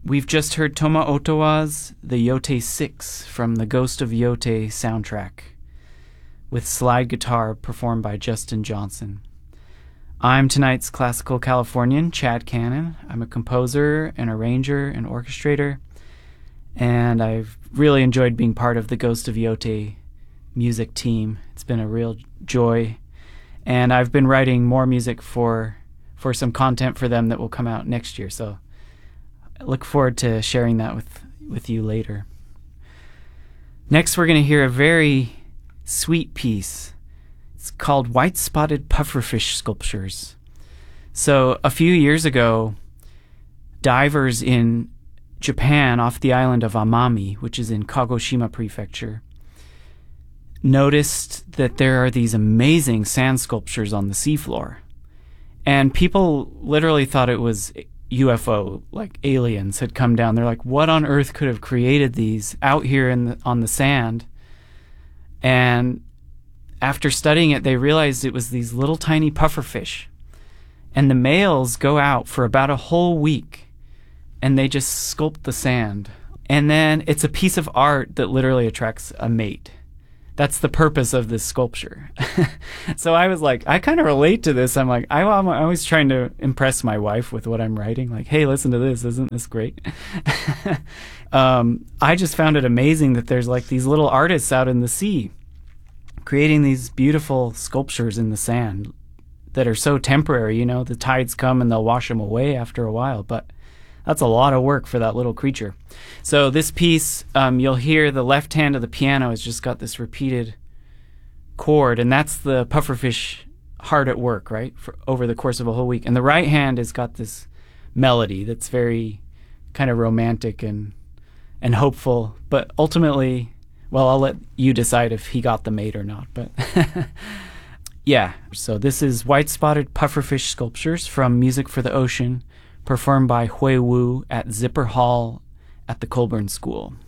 We've just heard Toma Ottawa's The Yote 6 from the Ghost of Yote soundtrack, with slide guitar performed by Justin Johnson. I'm tonight's classical Californian, Chad Cannon. I'm a composer, an arranger, and orchestrator, and I've really enjoyed being part of the Ghost of Yote music team. It's been a real joy, and I've been writing more music for some content for them that will come out next year, so I look forward to sharing that with you later. Next, we're going to hear a very sweet piece. It's called White-Spotted Pufferfish Sculptures. So a few years ago, divers in Japan off the island of Amami, which is in Kagoshima Prefecture, noticed that there are these amazing sand sculptures on the seafloor. And people literally thought it was UFO, like aliens had come down. They're like, what on earth could have created these out here on the sand? And after studying it, they realized it was these little tiny pufferfish. And the males go out for about a whole week, and they just sculpt the sand. And then it's a piece of art that literally attracts a mate. That's the purpose of this sculpture. So I was like, I kind of relate to this. I'm like, I'm always trying to impress my wife with what I'm writing. Like, hey, listen to this. Isn't this great? I just found it amazing that there's like these little artists out in the sea creating these beautiful sculptures in the sand that are so temporary. You know, the tides come and they'll wash them away after a while, but that's a lot of work for that little creature. So this piece, you'll hear the left hand of the piano has just got this repeated chord, and that's the pufferfish hard at work, right, over the course of a whole week. And the right hand has got this melody that's very kind of romantic and hopeful. But ultimately, well, I'll let you decide if he got the mate or not. But yeah, so this is White-Spotted Pufferfish Sculptures from Music for the Ocean, performed by Hui Wu at Zipper Hall at the Colburn School.